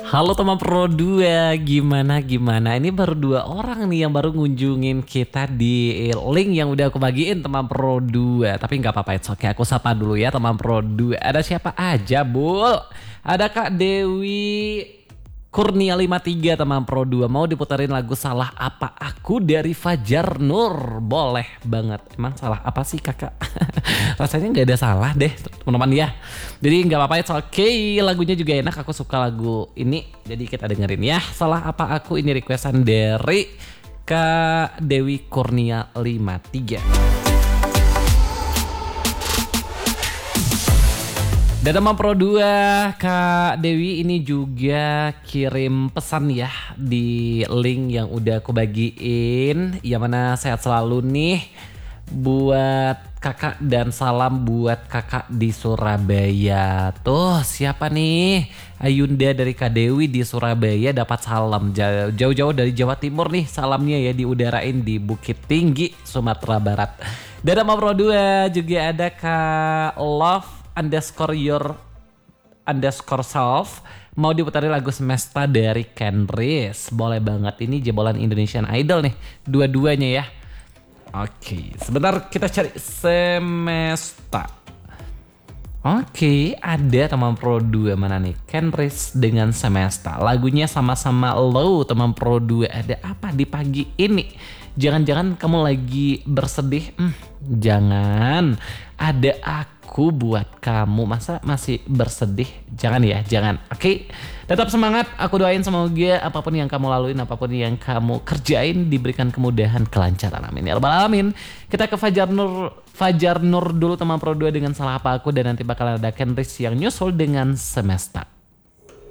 Halo teman Pro 2, gimana? Ini baru 2 orang nih yang baru ngunjungin kita di link yang udah aku bagiin teman Pro 2. Tapi nggak apa-apa, it's okay. Aku sapa dulu ya teman Pro 2. Ada siapa aja, Bul? Ada Kak Dewi Kurnia 53 teman Pro 2. Mau diputerin lagu Salah Apa Aku dari Fajar Nur. Boleh banget. Emang salah apa sih kakak? Rasanya nggak ada salah deh teman-teman ya. Jadi nggak apa-apa, it's okay. Lagunya juga enak, aku suka lagu ini. Jadi kita dengerin ya. Salah Apa Aku, ini requestan dari Kak Dewi Kurnia 53. Dan teman Pro 2, Kak Dewi ini juga kirim pesan ya di link yang udah aku bagiin. Yang mana sehat selalu nih buat kakak dan salam buat kakak di Surabaya. Tuh siapa nih? Ayunda dari Kak Dewi di Surabaya dapat salam jauh-jauh dari Jawa Timur nih, salamnya ya diudarain di Bukit Tinggi, Sumatera Barat. Dan teman Pro 2 juga ada Kak Love _your_ self, mau diputar lagu Semesta dari Kenris. Boleh banget, ini jebolan Indonesian Idol nih dua-duanya ya. Oke, sebentar kita cari Semesta. Oke, ada teman Pro 2, mana nih? Kenris dengan Semesta. Lagunya sama-sama low teman Pro 2. Ada apa di pagi ini? Jangan-jangan kamu lagi bersedih? Jangan. Ada aku buat kamu. Masa masih bersedih? Jangan ya, jangan. Oke, tetap semangat. Aku doain semoga apapun yang kamu laluin, apapun yang kamu kerjain diberikan kemudahan, kelancaran. Amin ya rabbal alamin. Kita ke Fajar Nur dulu teman Pro 2 dengan Salah Apa Aku, dan nanti bakal ada Kenris yang nyusul dengan Semesta.